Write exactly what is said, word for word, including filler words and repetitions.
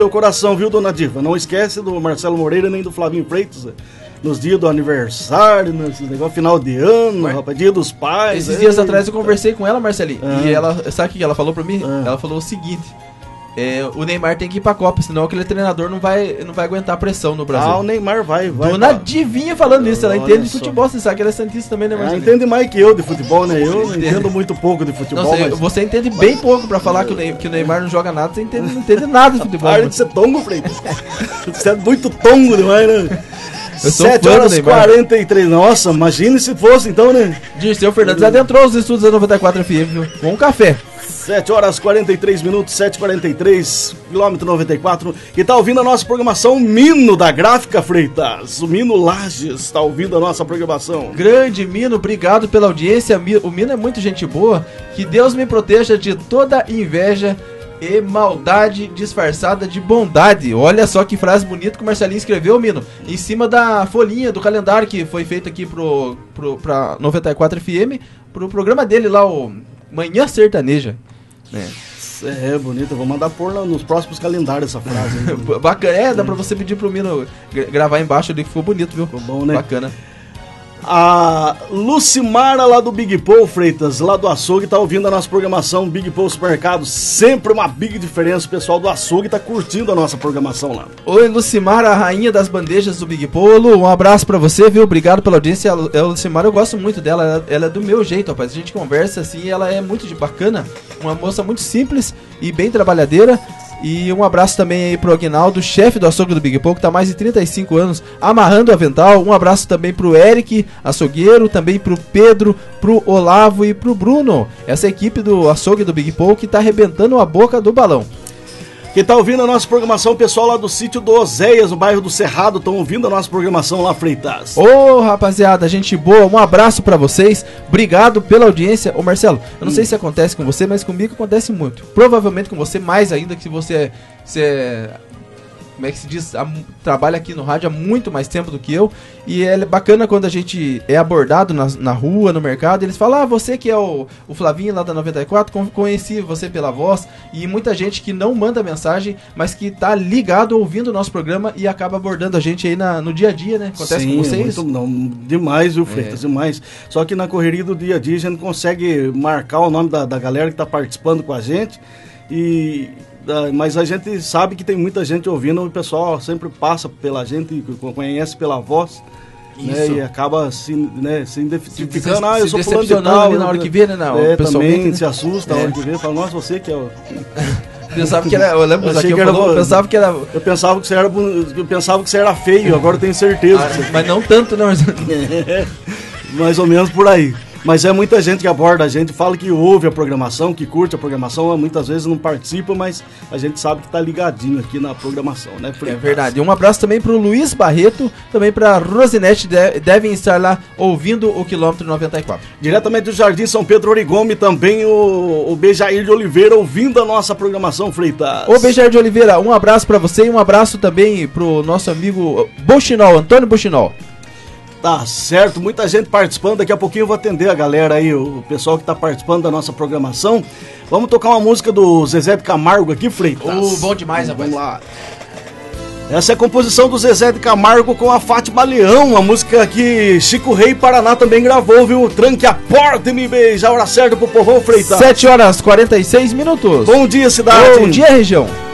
Seu coração, viu, dona Diva? Não esquece do Marcelo Moreira nem do Flavinho Freitas, nos dias do aniversário, nos negócio final de ano, Ué? rapaz, dia dos pais. Esses é, dias é, atrás eu conversei com ela, Marcelinho, ah. e ela, sabe o que ela falou pra mim? Ah. Ela falou o seguinte, é, o Neymar tem que ir pra Copa, senão aquele treinador não vai, não vai aguentar a pressão no Brasil. Ah, o Neymar vai, vai. Dona Divinha falando isso, ela Olha entende de só. futebol, você sabe que ela é santista também, né, Marcelinho? Ela entende mais que eu de futebol, né? Eu não entendo muito pouco de futebol, não, você, mas... você entende bem pouco pra falar que o, Ney, que o Neymar não joga nada, você entende, não entende nada de futebol. Para de ser tongo, Freitas. Você é muito tongo demais, né? sete horas e quarenta e três. Nossa, imagine se fosse então, né? Dirceu Fernandes adentrou os estudos da noventa e quatro F M, viu? Com um café. sete horas e quarenta e três minutos, sete e quarenta e três, quilômetro noventa e quatro. E tá ouvindo a nossa programação, Mino da Gráfica Freitas. O Mino Lages tá ouvindo a nossa programação. Grande Mino, obrigado pela audiência. O Mino é muito gente boa. Que Deus me proteja de toda inveja e maldade disfarçada de bondade. Olha só que frase bonita que o Marcelinho escreveu, Mino, em cima da folhinha do calendário que foi feito aqui pro, pro, pra noventa e quatro F M, pro programa dele lá, o Manhã Sertaneja. É, é bonito, eu vou mandar pôr nos próximos calendários essa frase. Bacana, é, dá pra você pedir pro Mino gravar embaixo ali que ficou bonito, viu? Ficou bom, né? Bacana. A Lucimara lá do Big Paul Freitas, lá do açougue, tá ouvindo a nossa programação Big Paul Supermercado. Sempre uma big diferença, o pessoal do açougue tá curtindo a nossa programação lá. Oi, Lucimara, a rainha das bandejas do Big Paul. Lu, um abraço pra você, viu? Obrigado pela audiência. A Lucimara, eu gosto muito dela, ela, ela é do meu jeito, rapaz. A gente conversa assim, ela é muito de bacana, uma moça muito simples e bem trabalhadeira. E um abraço também aí pro Aguinaldo, chefe do açougue do Big Paul, que tá há mais de trinta e cinco anos amarrando o avental. Um abraço também pro Eric, açougueiro, também pro Pedro, pro Olavo e pro Bruno. Essa equipe do açougue do Big Paul que tá arrebentando a boca do balão. Quem tá ouvindo a nossa programação, o pessoal lá do sítio do Oséias, no bairro do Cerrado, estão ouvindo a nossa programação lá, Freitas. Ô, oh, rapaziada, gente boa, um abraço pra vocês, obrigado pela audiência. Ô, Marcelo, eu não hum. sei se acontece com você, mas comigo acontece muito. Provavelmente com você mais ainda, que você, você como é que se diz, a, trabalha aqui no rádio há muito mais tempo do que eu. E é bacana quando a gente é abordado na, na rua, no mercado, eles falam, ah, você que é o, o Flavinho lá da noventa e quatro, conheci você pela voz. E muita gente que não manda mensagem, mas que tá ligado ouvindo o nosso programa e acaba abordando a gente aí na, no dia a dia, né? Acontece Sim, com vocês? Muito, não, demais, viu, Freitas, é. demais. Só que na correria do dia a dia a gente consegue marcar o nome da, da galera que tá participando com a gente. E... Mas a gente sabe que tem muita gente ouvindo, o pessoal sempre passa pela gente, conhece pela voz, né, e acaba se, né, se identificando, se, ah, eu sou fulano de tal. Na hora que vê, né? Não, é, o pessoal também vem, se assusta é. na hora que vê, fala, nossa, você que é o... Pensava que era, eu lembro eu que, que eu, era, falou, eu pensava que era... Eu pensava que você era, eu pensava que você era feio, agora eu tenho certeza. Ah, mas não tanto, não. É, mais ou menos por aí. Mas é muita gente que aborda a gente, fala que ouve a programação, que curte a programação, muitas vezes não participa, mas a gente sabe que tá ligadinho aqui na programação, né? É verdade. Um abraço também pro Luiz Barreto, também pra Rosinete, devem estar lá ouvindo o quilômetro noventa e quatro. Diretamente do Jardim São Pedro Origome, também o, o Bejair de Oliveira ouvindo a nossa programação, Freitas. Ô Bejair de Oliveira, um abraço pra você e um abraço também pro nosso amigo Buchinol, Antônio Buchinol. Tá certo, muita gente participando, daqui a pouquinho eu vou atender a galera aí, o pessoal que tá participando da nossa programação. Vamos tocar uma música do Zezé de Camargo aqui, Freitas. Oh, bom demais, rapaz. Vamos lá. Essa é a composição do Zezé de Camargo com a Fátima Leão, a música que Chico Rei Paraná também gravou, viu? Tranque a porta e me beija, a hora certa pro povão, Freitas. sete horas e quarenta e seis minutos. Bom dia, cidade. Bom dia, região.